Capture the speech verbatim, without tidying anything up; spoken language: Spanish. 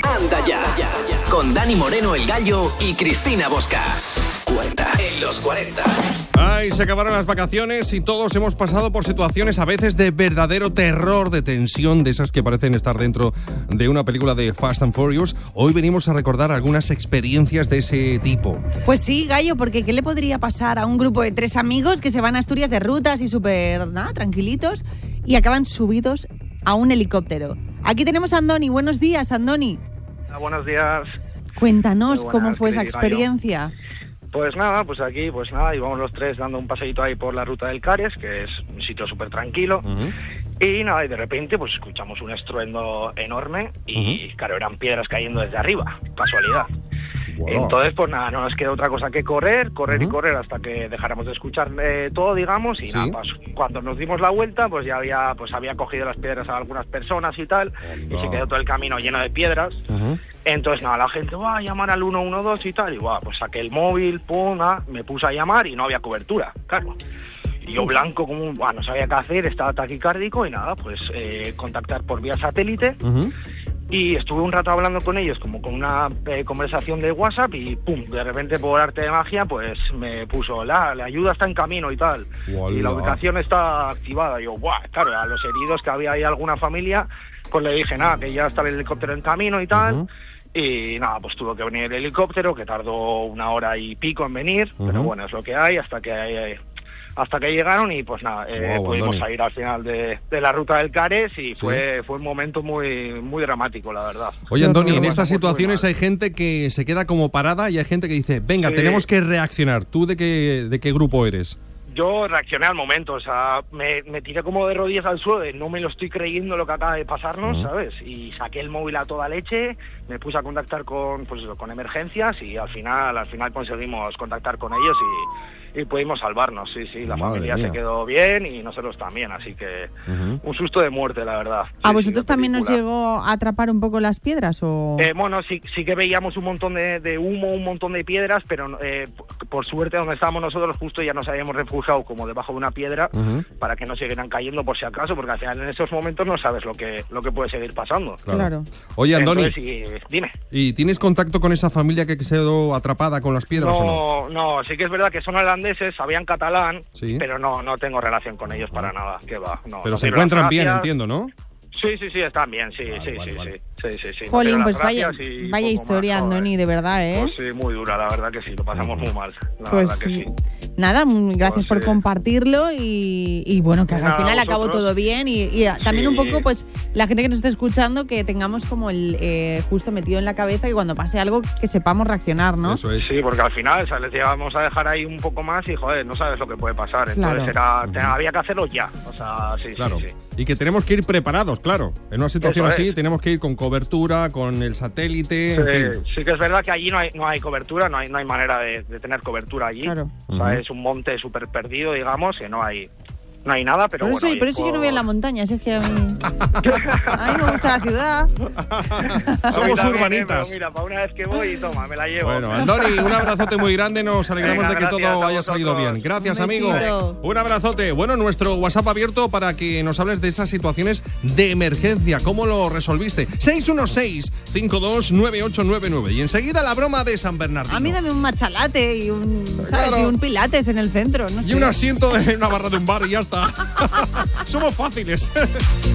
Anda ya, con Dani Moreno el Gallo y Cristina Bosca. cuarenta en los cuarenta. Ay, se acabaron las vacaciones y todos hemos pasado por situaciones a veces de verdadero terror, de tensión, de esas que parecen estar dentro de una película de Fast and Furious. Hoy venimos a recordar algunas experiencias de ese tipo. Pues sí, Gallo, porque ¿qué le podría pasar a un grupo de tres amigos que se van a Asturias de rutas y súper, nada, tranquilitos y acaban subidos a un helicóptero? Aquí tenemos a Andoni. Buenos días, Andoni. Hola, buenos días. Cuéntanos buenas, cómo fue esa querido experiencia. Gallo. Pues nada, pues aquí, pues nada, íbamos los tres dando un paseíto ahí por la ruta del Cares, que es un sitio súper tranquilo, uh-huh. y nada, y de repente pues escuchamos un estruendo enorme y uh-huh. claro, eran piedras cayendo desde arriba, casualidad. Wow. Entonces, pues nada, no nos queda otra cosa que correr, correr uh-huh. y correr hasta que dejáramos de escuchar eh, todo, digamos, y ¿sí? nada, pues, cuando nos dimos la vuelta, pues ya había, pues había cogido las piedras a algunas personas y tal, oh, no. y se quedó todo el camino lleno de piedras. Uh-huh. Entonces, nada, la gente va a llamar al uno uno dos y tal, y va, pues saqué el móvil, pum, nada, me puse a llamar y no había cobertura, claro. Y yo blanco como un, bueno, no sabía qué hacer, estaba taquicárdico y nada, pues eh, contactar por vía satélite. Uh-huh. Y estuve un rato hablando con ellos, como con una eh, conversación de WhatsApp, y pum, de repente por arte de magia, pues me puso, la, la ayuda está en camino y tal. Hola. Y la ubicación está activada. Y yo, ¡buah! Claro, a los heridos, que había ahí alguna familia, pues le dije, nada, que ya está el helicóptero en camino y tal. Uh-huh. Y nada, pues tuvo que venir el helicóptero, que tardó una hora y pico en venir, uh-huh. pero bueno, es lo que hay, hasta que eh, hasta que llegaron y pues nada, eh, wow, pudimos Andoni. salir al final de, de la ruta del Cares y ¿sí? fue fue un momento muy muy dramático, la verdad. Oye, Andoni, en estas situaciones hay gente que se queda como parada y hay gente que dice, venga, sí. tenemos que reaccionar. ¿Tú de qué, de qué grupo eres? Yo reaccioné al momento, o sea, me, me tiré como de rodillas al suelo, de no me lo estoy creyendo lo que acaba de pasarnos, uh-huh. ¿sabes? Y saqué el móvil a toda leche, me puse a contactar con, pues eso, con emergencias y al final, al final conseguimos contactar con ellos y, y pudimos salvarnos, sí, sí, la Madre familia mía. se quedó bien y nosotros también, así que uh-huh. un susto de muerte, la verdad. ¿A sí, vosotros sí, también os llegó a atrapar un poco las piedras o...? Eh, bueno, sí, sí que veíamos un montón de, de humo, un montón de piedras, pero eh, por suerte donde estábamos nosotros justo ya nos habíamos refugiado como debajo de una piedra uh-huh. para que no siguieran cayendo por si acaso, porque al final en esos momentos no sabes lo que lo que puede seguir pasando. Claro. claro. Oye, Andoni, Entonces, y, dime. ¿Y tienes contacto con esa familia que quedó atrapada con las piedras no, o no? No, sí que es verdad que son holandeses, sabían catalán, ¿sí? pero no no tengo relación con ellos para nada, que va. No, pero no se encuentran bien, entiendo, ¿no? Sí, sí, sí, están bien, sí, vale, sí, vale, sí, vale. sí, sí, sí, sí. Jolín, no pues vaya, vaya historia, más, Andoni, de verdad, ¿eh? Pues sí, muy dura, la verdad que sí, lo pasamos muy mal, la pues verdad que sí. Nada, gracias pues por sí. compartirlo y, y bueno, que Nada, al final vosotros. acabó todo bien y, y también sí. un poco, pues, la gente que nos esté escuchando, que tengamos como el eh, justo metido en la cabeza y cuando pase algo que sepamos reaccionar, ¿no? Eso es. Sí, porque al final, ¿sabes? Les llevamos a dejar ahí un poco más y, joder, no sabes lo que puede pasar. Entonces claro. era, te, había que hacerlo ya, o sea, sí, claro. sí, sí. Y que tenemos que ir preparados, claro. En una situación Eso así es. tenemos que ir con cobertura, con el satélite, sí, en fin. Sí que es verdad que allí no hay, no hay cobertura, no hay, no hay manera de, de tener cobertura allí. Claro. O sea, uh-huh. es un monte súper perdido, digamos, que no hay... No hay nada, pero por eso, bueno... Por eso por... yo no voy a la montaña, si es que a mí... a mí me gusta la ciudad. Somos también, urbanitas. Eh, mira, para una vez que voy y toma, me la llevo. Bueno, Andoni, un abrazote muy grande, nos alegramos Venga, de que todo haya salido bien. Gracias, un amigo. Un abrazote. Bueno, nuestro WhatsApp abierto para que nos hables de esas situaciones de emergencia. ¿Cómo lo resolviste? seis uno seis, cinco dos nueve ocho nueve nueve. Y enseguida la broma de San Bernardino. A mí dame un machalate y un, ¿sabes? Claro. Y un pilates en el centro. No y sé. un asiento en una barra de un bar y ya está. Somos fáciles.